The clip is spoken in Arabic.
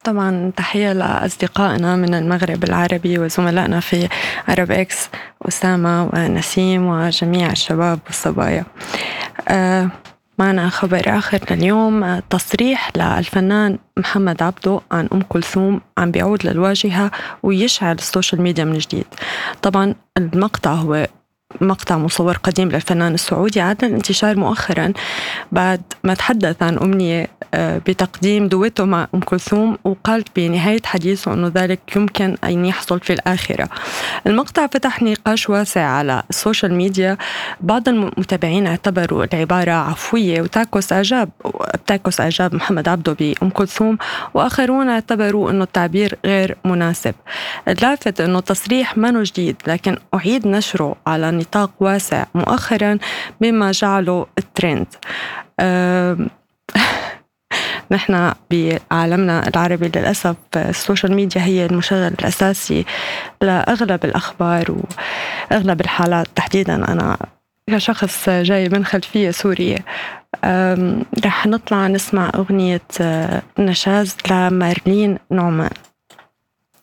طبعا تحية لأصدقائنا من المغرب العربي وزملائنا في عرب إكس، أسامة ونسيم وجميع الشباب والصبايا. معنا خبر آخر لليوم. تصريح للفنان محمد عبده عن أم كلثوم عم بيعود للواجهة ويشعل السوشيال ميديا من جديد. طبعا المقطع هو مقطع مصور قديم للفنان السعودي عاد الانتشار مؤخرا بعد ما تحدث عن أمنية بتقديم دويتو مع أم كلثوم، وقالت بنهاية حديثه أنه ذلك يمكن أن يحصل في الآخرة. المقطع فتح نقاش واسع على السوشيال ميديا. بعض المتابعين اعتبروا العبارة عفوية بتعكس إعجاب محمد عبده بأم كلثوم، وآخرون اعتبروا أنه التعبير غير مناسب. اللافت أنه التصريح ما جديد، لكن أعيد نشره على نطاق واسع مؤخرا مما جعله الترند. نحن بعالمنا العربي للأسف السوشيال ميديا هي المشغل الأساسي لأغلب الأخبار وأغلب الحالات. تحديدا أنا كشخص جاي من خلفية سورية رح نطلع نسمع أغنية نشاز لمارلين نعمان.